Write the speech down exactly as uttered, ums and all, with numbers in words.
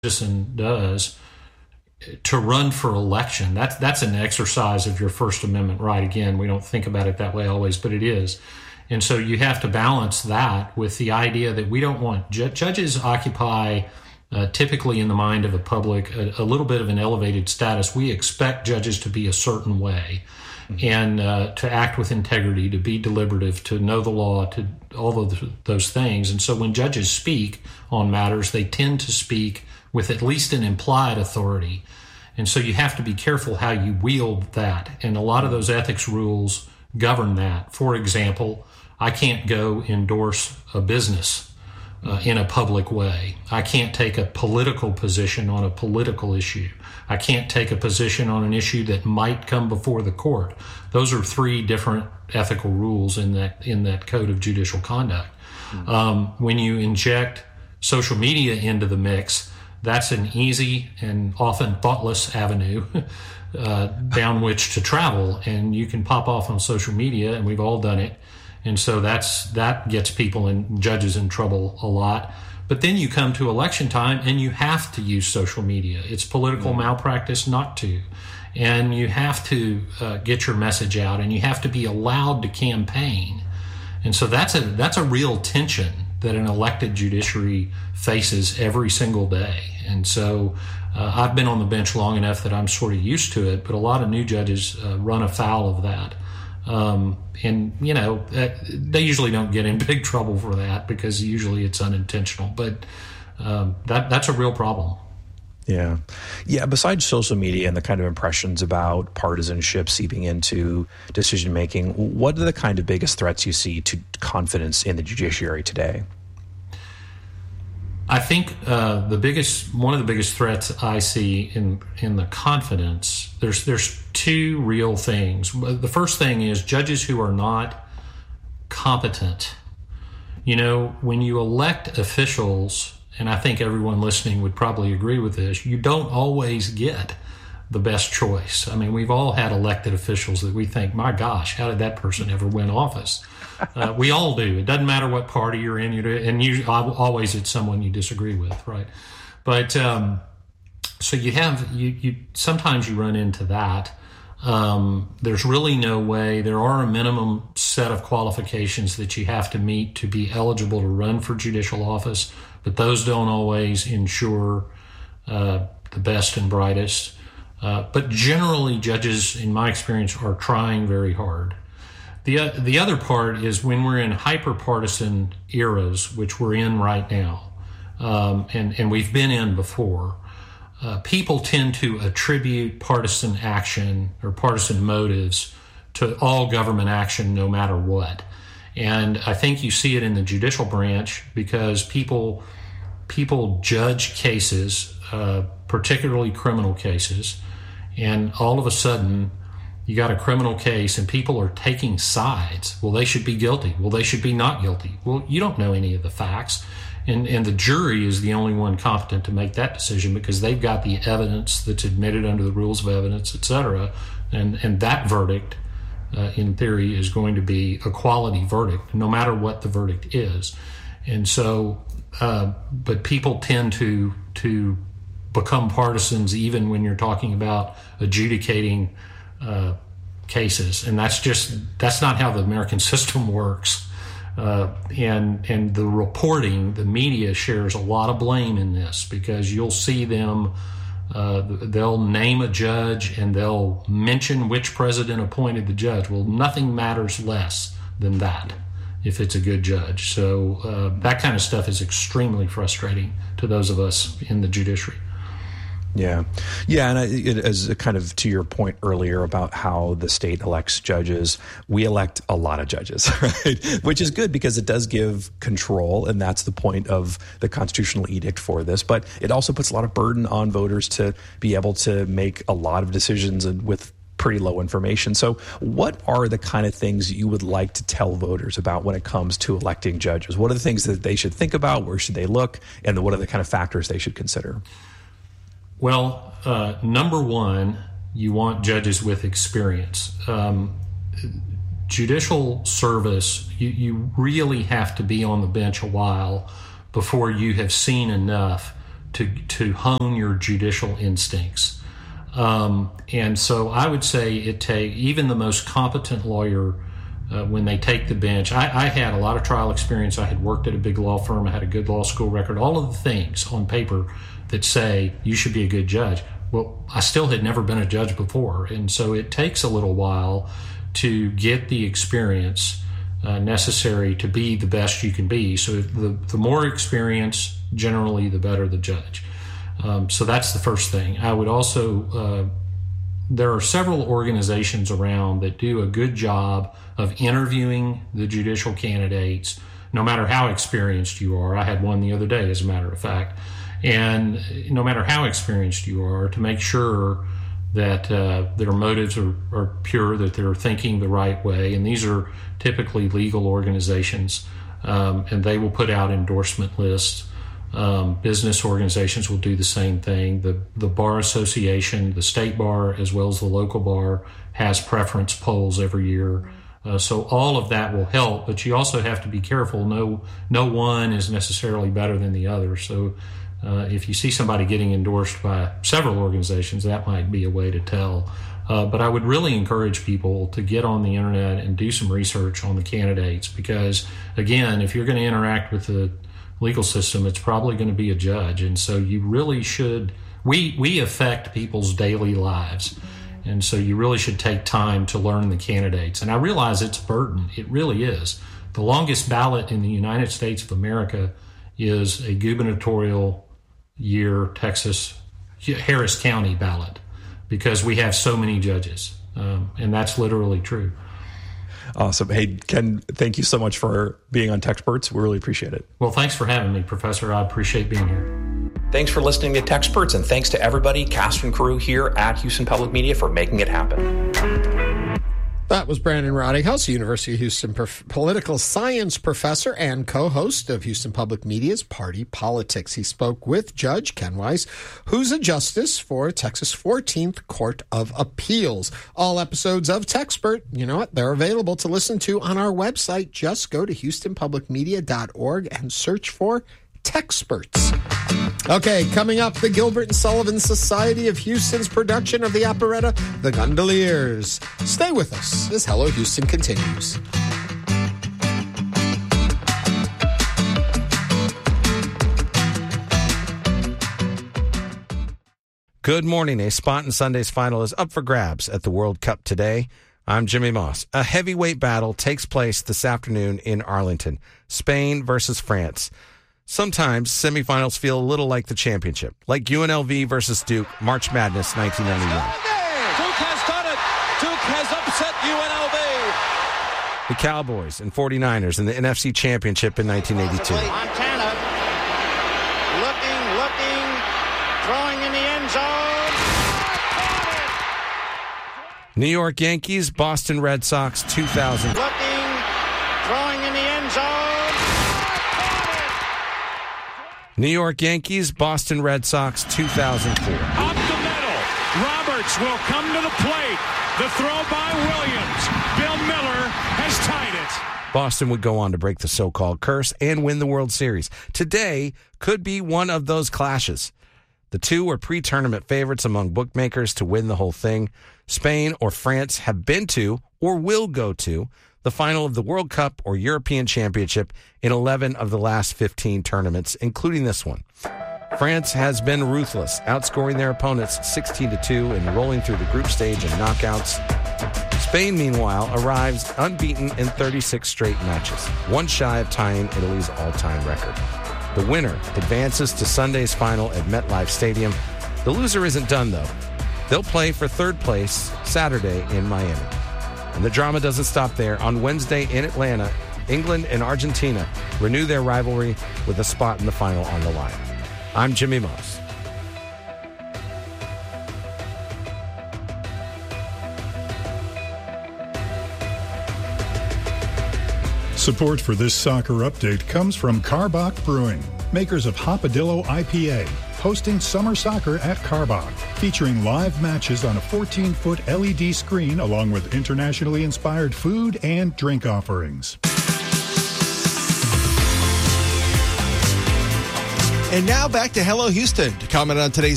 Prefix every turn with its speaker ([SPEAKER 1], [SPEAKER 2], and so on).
[SPEAKER 1] citizen does to run for election. That's that's an exercise of your First Amendment right. Again, we don't think about it that way always, but it is. And so you have to balance that with the idea that we don't want ju- judges occupy uh, typically in the mind of the public a, a little bit of an elevated status. We expect judges to be a certain way mm-hmm. and uh, to act with integrity, to be deliberative, to know the law, to all of the, those things. And so when judges speak on matters, they tend to speak with at least an implied authority. And so you have to be careful how you wield that. And a lot of those ethics rules govern that. For example, I can't go endorse a business uh, in a public way. I can't take a political position on a political issue. I can't take a position on an issue that might come before the court. Those are three different ethical rules in that in that code of judicial conduct. Mm-hmm. Um, when you inject social media into the mix, that's an easy and often thoughtless avenue uh, down which to travel, and you can pop off on social media, and we've all done it. And so that's that gets people and judges in trouble a lot. But then you come to election time and you have to use social media. It's political mm-hmm. malpractice not to. And you have to uh, get your message out, and you have to be allowed to campaign. And so that's a that's a real tension that an elected judiciary faces every single day. And so uh, I've been on the bench long enough that I'm sort of used to it, but a lot of new judges uh, run afoul of that. Um, and, you know, uh, they usually don't get in big trouble for that because usually it's unintentional. But um, that that's a real problem.
[SPEAKER 2] Yeah. Yeah. Besides social media and the kind of impressions about partisanship seeping into decision making, what are the kind of biggest threats you see to confidence in the judiciary today?
[SPEAKER 1] I think uh, the biggest, one of the biggest threats I see in in the confidence, there's there's two real things. The first thing is judges who are not competent. You know, when you elect officials, and I think everyone listening would probably agree with this, you don't always get the best choice. I mean, we've all had elected officials that we think, my gosh, how did that person ever win office? Uh, we all do. It doesn't matter what party you're in, you do, and you always it's someone you disagree with, right? But um, so you have you you sometimes you run into that. Um, there's really no way. There are a minimum set of qualifications that you have to meet to be eligible to run for judicial office, but those don't always ensure uh, the best and brightest. Uh, but generally, judges, in my experience, are trying very hard. The uh, the other part is when we're in hyper-partisan eras, which we're in right now, um, and, and we've been in before, uh, people tend to attribute partisan action or partisan motives to all government action no matter what. And I think you see it in the judicial branch because people people judge cases, uh, particularly criminal cases, and all of a sudden you got a criminal case and people are taking sides. Well, they should be guilty. Well, they should be not guilty. Well, you don't know any of the facts. And, and the jury is the only one competent to make that decision because they've got the evidence that's admitted under the rules of evidence, et cetera. And, and that verdict, uh, in theory, is going to be a quality verdict, no matter what the verdict is. And so, uh, but people tend to to become partisans even when you're talking about adjudicating uh, cases, and that's just that's not how the American system works. Uh, and and the reporting, the media shares a lot of blame in this because you'll see them. Uh, they'll name a judge and they'll mention which president appointed the judge. Well, nothing matters less than that if it's a good judge. So uh, that kind of stuff is extremely frustrating to those of us in the judiciary.
[SPEAKER 2] Yeah. Yeah. And it, as a kind of to your point earlier about how the state elects judges, we elect a lot of judges, right? Which is good because it does give control. And that's the point of the constitutional edict for this. But it also puts a lot of burden on voters to be able to make a lot of decisions and with pretty low information. So what are the kind of things you would like to tell voters about when it comes to electing judges? What are the things that they should think about? Where should they look? And what are the kind of factors they should consider?
[SPEAKER 1] Well, uh, number one, you want judges with experience. Um, judicial service, you, you really have to be on the bench a while before you have seen enough to to hone your judicial instincts. Um, and so I would say it take even the most competent lawyer uh, when they take the bench. I, I had a lot of trial experience. I had worked at a big law firm. I had a good law school record. All of the things on paper that say you should be a good judge. Well, I still had never been a judge before, and so it takes a little while to get the experience uh, necessary to be the best you can be. So the the more experience, generally, the better the judge. Um, so that's the first thing. I would also, uh, there are several organizations around that do a good job of interviewing the judicial candidates, no matter how experienced you are. I had one the other day, as a matter of fact. And no matter how experienced you are, to make sure that uh, their motives are, are pure, that they're thinking the right way. And these are typically legal organizations, um, and they will put out endorsement lists. Um, business organizations will do the same thing. The the Bar Association, the state bar, as well as the local bar, has preference polls every year. Uh, so all of that will help, but you also have to be careful. No, no one is necessarily better than the other. So uh, if you see somebody getting endorsed by several organizations, that might be a way to tell. Uh, but I would really encourage people to get on the internet and do some research on the candidates, because, again, if you're going to interact with the legal system, it's probably going to be a judge. And so you really should, we, we affect people's daily lives. And so you really should take time to learn the candidates. And I realize it's a burden. It really is. The longest ballot in the United States of America is a gubernatorial year Texas, Harris County ballot, because we have so many judges. Um, and that's literally true.
[SPEAKER 2] Awesome. Hey, Ken, thank you so much for being on Techsperts. We really appreciate it.
[SPEAKER 1] Well, thanks for having me, Professor. I appreciate being here.
[SPEAKER 2] Thanks for listening to Techsperts, and thanks to everybody, cast and crew here at Houston Public Media, for making it happen.
[SPEAKER 3] That was Brandon Rottinghouse, University of Houston prof- political science professor and co-host of Houston Public Media's Party Politics. He spoke with Judge Ken Weiss, who's a justice for Texas fourteenth Court of Appeals. All episodes of Techspert, you know what, they're available to listen to on our website. Just go to houston public media dot org and search for Techsperts. Okay, coming up, the Gilbert and Sullivan Society of Houston's production of the operetta The Gondoliers. Stay with us as Hello Houston continues.
[SPEAKER 4] Good morning. A spot in Sunday's final is up for grabs at the World Cup today. I'm Jimmy Moss. A heavyweight battle takes place this afternoon in Arlington. Spain versus France. Sometimes semifinals feel a little like the championship, like U N L V versus Duke, March Madness nineteen ninety-one.
[SPEAKER 5] Duke has done it. Duke has upset U N L V.
[SPEAKER 4] The Cowboys and forty-niners in the N F C Championship in nineteen eighty-two.
[SPEAKER 5] Montana looking, looking, throwing in the end zone.
[SPEAKER 4] New York Yankees, Boston Red Sox, two thousand.
[SPEAKER 5] Looking, throwing in the end zone.
[SPEAKER 4] New York Yankees, Boston Red Sox, two thousand four.
[SPEAKER 6] Up the middle. Roberts will come to the plate. The throw by Williams. Bill Miller has tied it.
[SPEAKER 4] Boston would go on to break the so-called curse and win the World Series. Today could be one of those clashes. The two were pre-tournament favorites among bookmakers to win the whole thing. Spain or France have been to or will go to the final of the World Cup or European Championship in eleven of the last fifteen tournaments, including this one. France has been ruthless, outscoring their opponents sixteen to two and rolling through the group stage and knockouts. Spain, meanwhile, arrives unbeaten in thirty-six straight matches, one shy of tying Italy's all-time record. The winner advances to Sunday's final at MetLife Stadium. The loser isn't done, though. They'll play for third place Saturday in Miami. And the drama doesn't stop there. On Wednesday in Atlanta, England and Argentina renew their rivalry with a spot in the final on the line. I'm Jimmy Moss.
[SPEAKER 7] Support for this soccer update comes from Karbach Brewing, makers of Hopadillo I P A, hosting summer soccer at Karbach, featuring live matches on a fourteen-foot L E D screen along with internationally inspired food and drink offerings.
[SPEAKER 8] And now back to Hello Houston to comment on today's